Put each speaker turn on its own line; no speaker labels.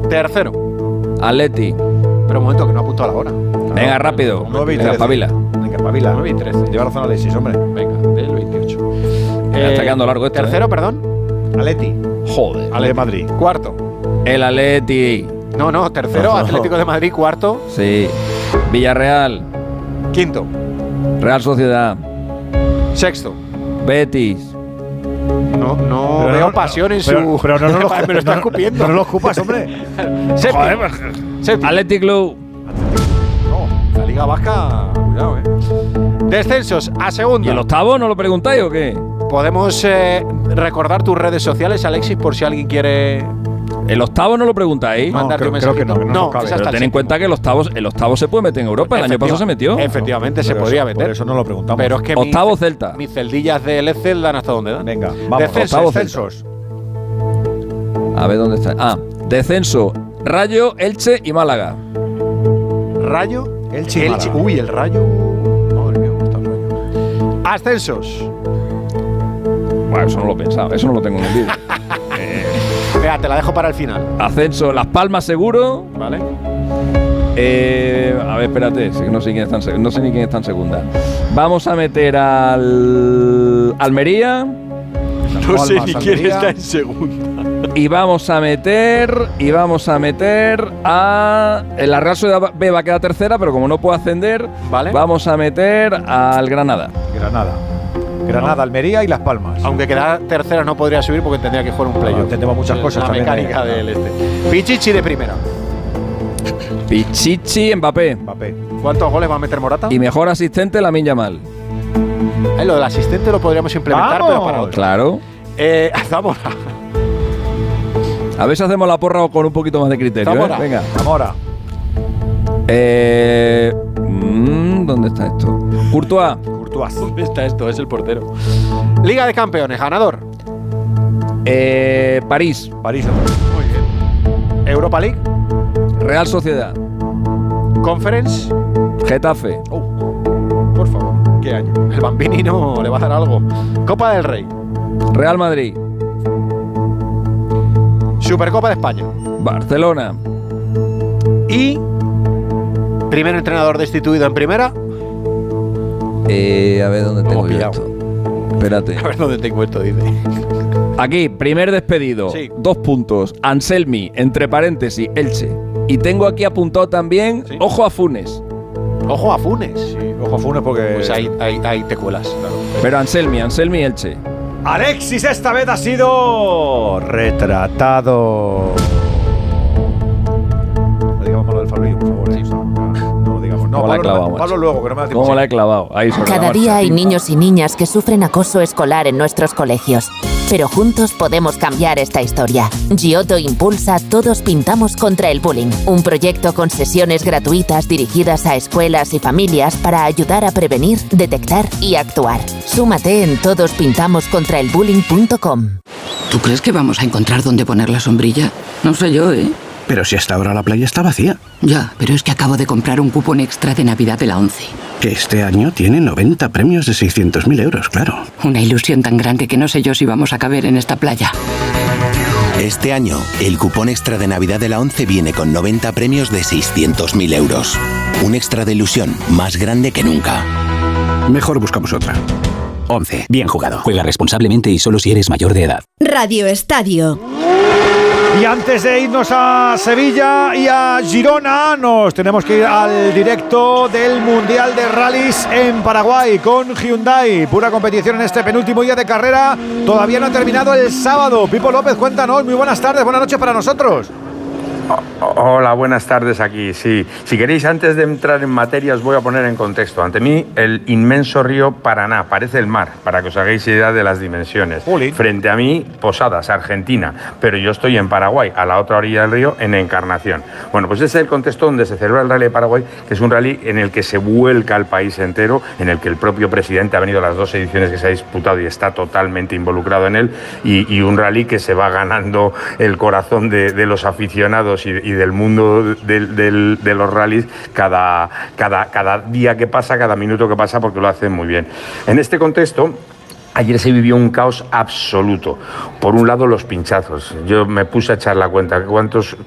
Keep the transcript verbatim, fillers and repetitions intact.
Tercero.
Atleti.
Pero un momento, que no ha apuntado la hora.
Venga, no, rápido.
nueve y
Venga,
trece.
pavila.
Venga, pavila.
nueve y trece.
Lleva razón Alexis, hombre.
Venga, del veintiocho.
Ya está quedando largo esto,
Tercero,
¿eh?
perdón.
Atleti.
Joder.
Ale de Madrid.
Cuarto.
El Atleti.
No, no, tercero,
No.
Atlético de Madrid. Cuarto.
Sí. Villarreal.
Quinto.
Real Sociedad.
Sexto.
Betis.
No, no
Pero
veo
no-
pasión en
pero-
su.
Pero no, no, lo-
me lo está
no,
escupiendo.
No, no lo escupas, hombre.
Séptimo.
Joder, pues,
Séptimo.
Athletic Club.
No, la Liga Vasca, cuidado, eh. Descensos a
¿Y
segunda.
el octavo no lo preguntáis o qué?
Podemos eh, recordar tus redes sociales, Alexis, por si alguien quiere
El octavo no lo preguntáis.
No,
mandarte
creo-
un
creo que
mensajito.
no, que no nos cabe.
es
Pero
hasta
ten
el
en cuenta que el octavo, el octavo se puede meter en Europa. El año pasado se metió.
Efectivamente, se
Por
podría
eso-
meter.
Por eso no lo preguntamos.
Pero es que
Octavo
mi,
Celta.
mis celdillas del Excel dan hasta donde dan.
Venga, vamos.
Descensos,
octavo
descensos.
A ver dónde está. Ah, descenso. Rayo, Elche y Málaga.
Rayo.
Elche y Málaga.
Uy, el Rayo. Madre mía, cómo está el Rayo. Ascensos.
Bueno, eso no lo he pensado. Eso no lo tengo en el vídeo.
Venga, te la dejo para el final.
Ascenso. Las Palmas seguro.
¿Vale?
Eh, a ver, espérate. sí que No sé, quién está en, seg- no sé ni quién está en segunda. Vamos a meter al Almería.
No sé
Palmas,
ni quién
Almería.
está en segunda.
Y vamos a meter. Y vamos a meter a. La Real Sociedad B va a quedar tercera, pero como no puede ascender,
Vale.
vamos a meter al Granada.
Granada. Granada, Almería y Las Palmas.
Aunque quedara tercera no podría subir porque tendría que jugar un playoff.
No, entendemos muchas
Es
cosas
La
también,
mecánica
eh.
del este. Pichichi de primera.
Pichichi, Mbappé.
Mbappé.
¿Cuántos goles va a meter Morata?
Y mejor asistente, Lamine Yamal.
Eh, lo del asistente lo podríamos implementar,
¡Vamos!
pero para otro.
Claro.
Eh, Zamora.
A ver si hacemos la porra con un poquito más de criterio. ¿eh?
Zamora.
Venga.
Zamora.
Eh, mm, ¿Dónde está esto? Courtois.
Courtois.
¿Dónde está esto? Es el portero. Liga de Campeones, ganador.
Eh, París.
París.
Muy bien. Europa League.
Real Sociedad.
Conference.
Getafe.
Oh, por favor. ¿Qué año? El Bambini no le va a dar algo. Copa del Rey.
Real Madrid.
Supercopa de España.
Barcelona.
Y primer entrenador destituido en primera.
Eh, a ver dónde tengo
Hemos
yo
pillado.
esto. Espérate.
A ver dónde tengo esto, dice.
Aquí, primer despedido.
Sí.
Dos puntos. Anselmi, entre paréntesis, Elche. Y tengo aquí apuntado también,
Sí.
ojo a Funes.
Ojo a Funes.
Sí, ojo a Funes porque.
Pues ahí, ahí, ahí te cuelas. Claro.
Pero Anselmi, Anselmi, Elche.
Alexis esta vez ha sido retratado. No digamos malo del Fabrillo, por favor. ¿eh? No lo digamos. No,
¿Cómo la he
Pablo,
clavado,
no,
macho?
Pablo luego, que no me da tiempo.
¿Cómo la he clavado? Ahí sobre la
Cada
marcha.
día hay niños y niñas que sufren acoso escolar en nuestros colegios. Pero juntos podemos cambiar esta historia. Giotto impulsa Todos Pintamos contra el Bullying, un proyecto con sesiones gratuitas dirigidas a escuelas y familias para ayudar a prevenir, detectar y actuar. Súmate en todos pintamos contra el bullying punto com.
¿Tú crees que vamos a encontrar dónde poner la sombrilla? No sé yo, ¿eh?
Pero si hasta ahora la playa está vacía.
Ya, pero es que acabo de comprar un cupón extra de Navidad de la ONCE.
Que este año tiene noventa premios de seiscientos mil euros, claro.
Una ilusión tan grande que no sé yo si vamos a caber en esta playa.
Este año, el cupón extra de Navidad de la ONCE viene con noventa premios de seiscientos mil euros. Un extra de ilusión más grande que nunca.
Mejor buscamos otra.
once. Bien jugado. Juega responsablemente y solo si eres mayor de edad.
Radio Estadio.
Y antes de irnos a Sevilla y a Girona, nos tenemos que ir al directo del Mundial de Rallys en Paraguay con Hyundai. Pura competición en este penúltimo día de carrera. Todavía no ha terminado el sábado. Pipo López, cuéntanos. Muy buenas tardes, buenas noches para nosotros.
Hola, buenas tardes aquí, sí. Si queréis, antes de entrar en materia, os voy a poner en contexto. Ante mí, el inmenso río Paraná, parece el mar, para que os hagáis idea de las dimensiones.
Jolín.
Frente a mí, Posadas, Argentina, pero yo estoy en Paraguay, a la otra orilla del río, en Encarnación. Bueno, pues ese es el contexto donde se celebra el Rally de Paraguay, que es un rally en el que se vuelca el país entero, en el que el propio presidente ha venido a las dos ediciones que se ha disputado y está totalmente involucrado en él, y, y un rally que se va ganando el corazón de, de los aficionados y, y del mundo de, de, de los rallies cada, cada, cada día que pasa, cada minuto que pasa, porque lo hacen muy bien. En este contexto, ayer se vivió un caos absoluto. Por un lado, los pinchazos. Yo me puse a echar la cuenta. ¿Cuántos